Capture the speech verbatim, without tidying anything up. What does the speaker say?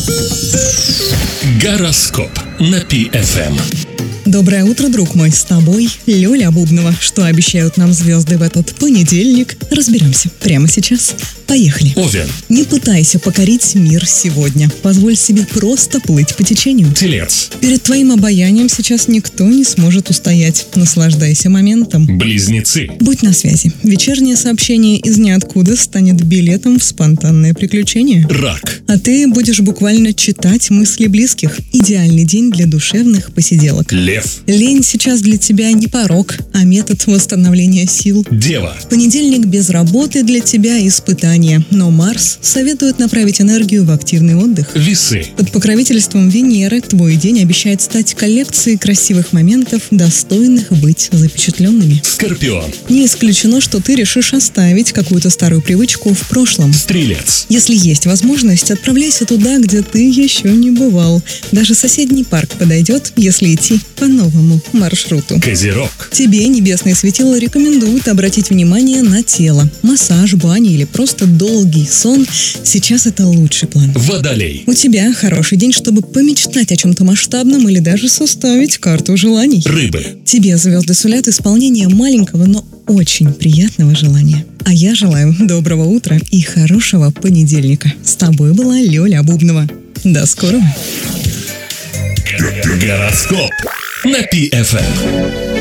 Гороскоп на Пи эф эм. Доброе утро, друг мой, с тобой Лёля Бубнова. Что обещают нам звезды в этот понедельник? Разберемся прямо сейчас. Поехали. Овен. Не пытайся покорить мир сегодня. Позволь себе просто плыть по течению. Телец. Перед твоим обаянием сейчас никто не сможет устоять. Наслаждайся моментом. Близнецы. Будь на связи. Вечернее сообщение из ниоткуда станет билетом в спонтанное приключение. Рак. А ты будешь буквально читать мысли близких. Идеальный день для душевных посиделок. Лев. Лень сейчас для тебя не порок, а метод восстановления сил. Дева. Понедельник без работы для тебя испытание, но Марс советует направить энергию в активный отдых. Весы. Под покровительством Венеры твой день обещает стать коллекцией красивых моментов, достойных быть запечатленными. Скорпион. Не исключено, что ты решишь оставить какую-то старую привычку в прошлом. Стрелец. Если есть возможность, отправляйся туда, где ты еще не бывал. Даже соседний парк подойдет, если идти по новому маршруту. Козерог. Тебе небесные светила рекомендуют обратить внимание на тело. Массаж, баня или просто долгий сон – сейчас это лучший план. Водолей. У тебя хороший день, чтобы помечтать о чем-то масштабном или даже составить карту желаний. Рыбы. Тебе звезды сулят исполнение маленького, но очень приятного желания. А я желаю доброго утра и хорошего понедельника. С тобой была Лёля Бубнова. До скорого. Гороскоп на Пи эф эм.